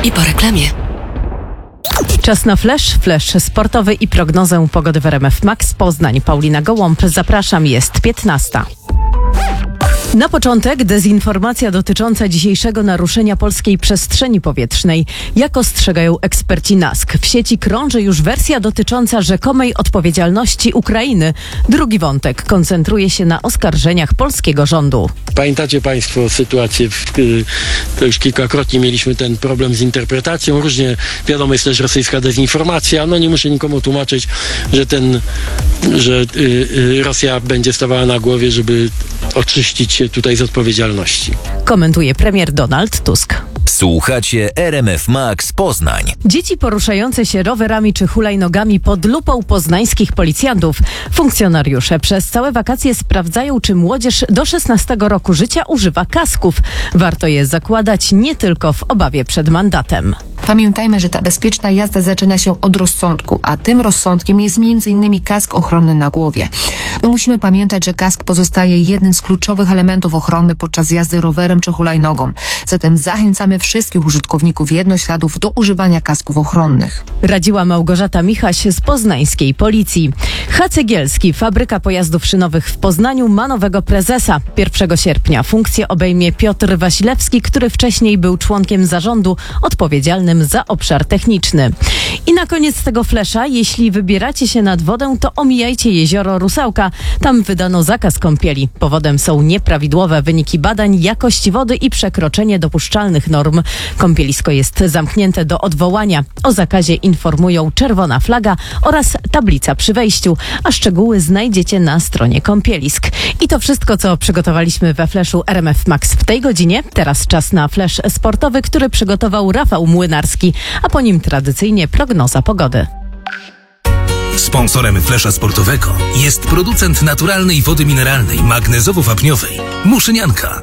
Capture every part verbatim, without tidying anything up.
I po reklamie. Czas na flash, flash sportowy i prognozę pogody w R M F Max Poznań. Paulina Gołąb, zapraszam, jest piętnasta. Na początek dezinformacja dotycząca dzisiejszego naruszenia polskiej przestrzeni powietrznej. Jak ostrzegają eksperci N A S K, w sieci krąży już wersja dotycząca rzekomej odpowiedzialności Ukrainy. Drugi wątek koncentruje się na oskarżeniach polskiego rządu. Pamiętacie Państwo sytuację, w, to już kilkakrotnie mieliśmy ten problem z interpretacją. Różnie wiadomo, jest też rosyjska dezinformacja. No nie muszę nikomu tłumaczyć, że ten, że y, y, Rosja będzie stawała na głowie, żeby oczyścić się tutaj z odpowiedzialności. Komentuje premier Donald Tusk. Słuchacie R M F Max Poznań. Dzieci poruszające się rowerami czy hulajnogami pod lupą poznańskich policjantów. Funkcjonariusze przez całe wakacje sprawdzają, czy młodzież do szesnastego roku życia używa kasków. Warto je zakładać nie tylko w obawie przed mandatem. Pamiętajmy, że ta bezpieczna jazda zaczyna się od rozsądku, a tym rozsądkiem jest między innymi kask ochronny na głowie. My musimy pamiętać, że kask pozostaje jednym z kluczowych elementów ochrony podczas jazdy rowerem czy hulajnogą. Zatem zachęcamy wszystkich użytkowników jednośladów do używania kasków ochronnych. Radziła Małgorzata Michaś z poznańskiej policji. H. Cegielski, fabryka pojazdów szynowych w Poznaniu, ma nowego prezesa. pierwszego sierpnia funkcję obejmie Piotr Wasilewski, który wcześniej był członkiem zarządu odpowiedzialnym za obszar techniczny. I na koniec tego flesza, jeśli wybieracie się nad wodę, to omijajcie jezioro Rusałka. Tam wydano zakaz kąpieli. Powodem są nieprawidłowe wyniki badań jakości wody i przekroczenie dopuszczalnych norm. Kąpielisko jest zamknięte do odwołania. O zakazie informują czerwona flaga oraz tablica przy wejściu, a szczegóły znajdziecie na stronie kąpielisk. I to wszystko, co przygotowaliśmy we fleszu R M F Max w tej godzinie. Teraz czas na flesz sportowy, który przygotował Rafał Młynarski, a po nim tradycyjnie prognoza pogody. Sponsorem flesza sportowego jest producent naturalnej wody mineralnej magnezowo-wapniowej Muszynianka.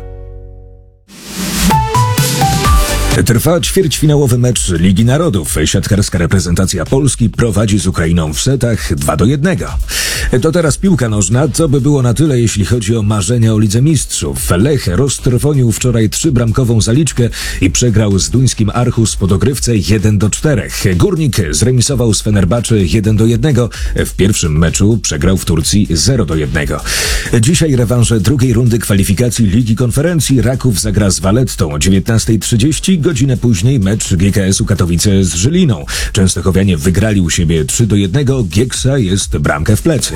Trwa ćwierćfinałowy mecz Ligi Narodów. Siatkarska reprezentacja Polski prowadzi z Ukrainą w setach dwa do jednego. To teraz piłka nożna. To by było na tyle, jeśli chodzi o marzenia o Lidze Mistrzów. Lech roztrwonił wczoraj trzybramkową zaliczkę i przegrał z duńskim Aarhus po dogrywce jeden do czterech. Górnik zremisował z Fenerbahce jeden do jednego. W pierwszym meczu przegrał w Turcji zero do jednego. Dzisiaj rewanże drugiej rundy kwalifikacji Ligi Konferencji. Raków zagra z Valettą o dziewiętnasta trzydzieści. Godzinę później mecz G K S-u Katowice z Żyliną. Częstochowianie wygrali u siebie trzy do jednego. Gieksa jest bramkę w plecy.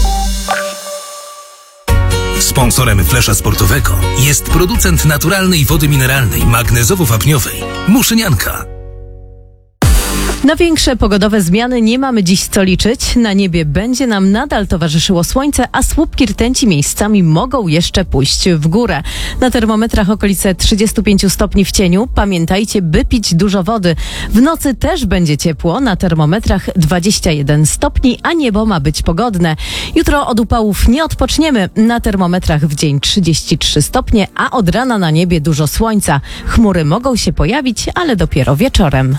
Sponsorem flesza sportowego jest producent naturalnej wody mineralnej magnezowo-wapniowej Muszynianka. Na większe pogodowe zmiany nie mamy dziś co liczyć. Na niebie będzie nam nadal towarzyszyło słońce, a słupki rtęci miejscami mogą jeszcze pójść w górę. Na termometrach okolice trzydzieści pięć stopni w cieniu. Pamiętajcie, by pić dużo wody. W nocy też będzie ciepło. Na termometrach dwadzieścia jeden stopni, a niebo ma być pogodne. Jutro od upałów nie odpoczniemy. Na termometrach w dzień trzydzieści trzy stopnie, a od rana na niebie dużo słońca. Chmury mogą się pojawić, ale dopiero wieczorem.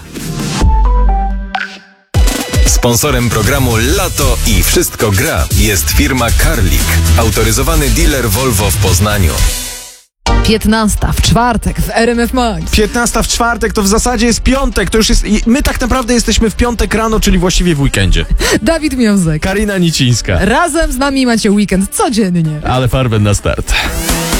Sponsorem programu Lato i Wszystko gra jest firma Karlik, autoryzowany dealer Volvo w Poznaniu. piętnasta w czwartek w R M F Max. piętnasta w czwartek to w zasadzie jest piątek, to już jest... My tak naprawdę jesteśmy w piątek rano, czyli właściwie w weekendzie. Dawid Miązek. Karina Nicińska. Razem z nami macie weekend codziennie. Ale farben na start.